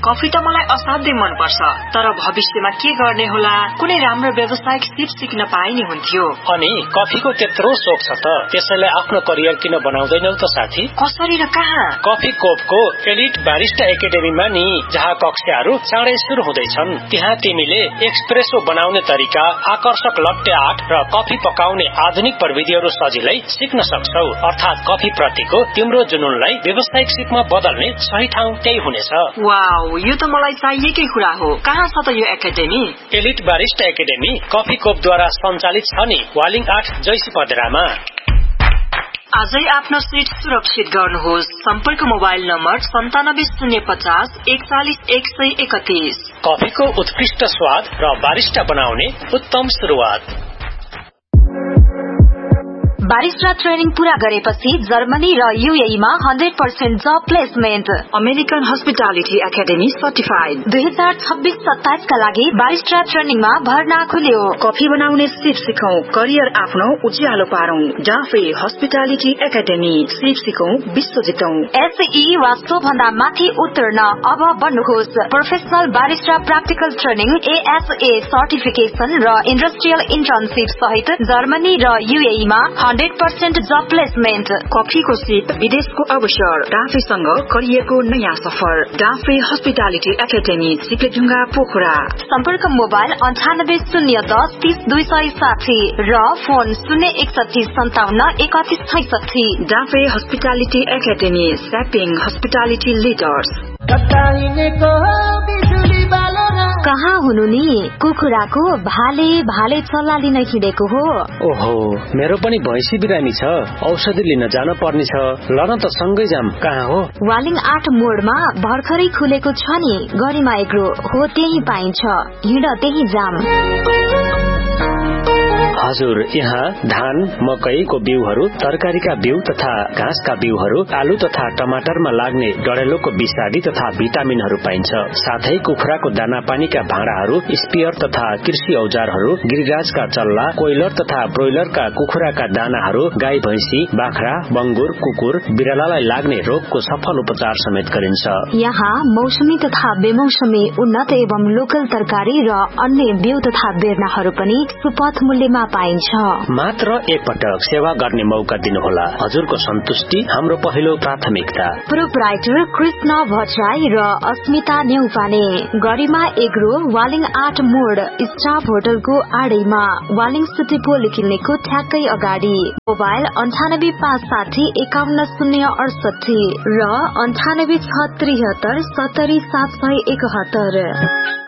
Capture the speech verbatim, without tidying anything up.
Coffee त मलाई असाध्यै मन पर्छ, तर भविष्यमा के गर्ने होला, कुनै राम्रो व्यावसायिक सिप सिक्न पाए नि हुन्थ्यो। अनि कफीको त्यत्रो शोक छ त त्यसैले आफ्नो करियर किन बनाउँदैनौ त साथी? कसरी र कहाँ? कफी कोपको एलिट बारिस्टा एकाडेमीमा नि, जहाँ कक्षाहरू चाँडै सुरु हुँदैछन्। त्यहाँ तिमीले एक्सप्रेसो बनाउने तरिका, आकर्षक लट्टे आर्ट र कफी पकाउने आधुनिक प्रविधिहरू सजिलै सिक्न सक्छौ। अर्थात् कफी प्रतिको तिम्रो जुनूनलाई व्यावसायिक सिपमा बदल्ने सही ठाउँ त्यही हुनेछ। वाउ, यो त मलाई चाहिएकै कुरा हो। कहाँ छ त यो academy? Elite barista academy coffee कोपद्वारा सञ्चालित छ नि, वालिङ आठ जैसी पदरामा। आजै आफ्नो सिट सुरक्षित गर्नुहोस्। सम्पर्क मोबाइल नम्बर सन्तानब्बे शून्य पचास एकचालिस एक सय एकतीस। कफीको उत्कृष्ट स्वाद र बारिस्टा बनाउने उत्तम सुरुवात। बारिस्टा ट्रेनिङ पूरा गरेपछि जर्मनी र यूएई मा हन्ड्रेड पर्सेन्ट जब placement. American hospitality academy certified. दुई हजार छब्बीस सत्ताइस का लागि बारिस्टा ट्रेनिङमा भर्ना खुल्यो। कफी बनाउने सिप सिकौं, करियर आफ्नो उज्यालो पारौं। डाफे हस्पिटालिटी एकाडेमी, सिप सिकौं, विश्व जितौं। एसई वा सो भन्दा माथि उतर्न अब बन्नुहोस्। Professional barista practical training, ASA certification र इन्डस्ट्रियल इन्टर्नशिप सहित जर्मनी र यूएई मा हन्ड्रेड पर्सेन्ट जब प्लेसमेन्ट। कफीको सिप, विदेशको अवसर, डाफेसँग करियरको नयाँ सफर। Dafe hospitality academy, सिक्लेढुङ्गा, Pokhara. सम्पर्क मोबाइल अन्ठानब्बे शून्य दस तीस दुई सय साठी र फोन शून्य एकसठी सन्ताउन्न एकतिस छैसठी। Dafe hospitality academy, स्यापिङ hospitality leaders. कहाँ हुनु नि? कुखुराको भाले भाले चल्ला लिन हिँडेको हो। ओहो, मेरो पनि भैँसी बिरामी छ, औषधि लिन जान पर्ने छ। ल न त सँगै जाम। कहाँ हो? वालिङ आठ मोडमा भर्खरै खुलेको छ नि गरिमा एग्रो, हो त्यही पाइन्छ। हिँड त्यही जाम। हजुर, यहाँ धान, मकैको बिउहरू, तरकारीका बिउ तथा घाँसका बिउहरू, आलु तथा टमाटरमा लाग्ने डढेलोको विषादी तथा भिटामिनहरू पाइन्छ। साथै कुखुराको दाना पानीका भाँडाहरू, स्पियर तथा कृषि औजारहरू, गिरिराजका चल्ला, कोइलर तथा ब्रोइलरका कुखुराका दानाहरू, गाई भैँसी, बाख्रा, बंगुर, कुकुर, बिरालालाई लाग्ने रोगको सफल उपचार समेत गरिन्छ। यहाँ मौसमी तथा बेमौसमी उन्नत एवं लोकल तरकारी र अन्य बिउ तथा बेर्नाहरू पनि सुपथ मूल्यमा पाइन्छ। मात्र एकपटक सेवा गर्ने मौका दिनुहोला। हजुरको सन्तुष्टि हाम्रो पहिलो प्राथमिकता। प्रोप्राइटर कृष्ण भट्टराई र अस्मिता नेउपाने। गरिमा एग्रो, वालिङ आठ मोड, स्टाफ होटलको आडैमा, वालिङ सिटी पोलिक्लिनिकको ठ्याक्कै अगाडि। मोबाइल अन्ठानब्बे पाँच साठी एकाउन्न शून्य अडसठी र अन्ठानब्बे छ त्रिहत्तर सत्तरी सात सय एकहत्तर।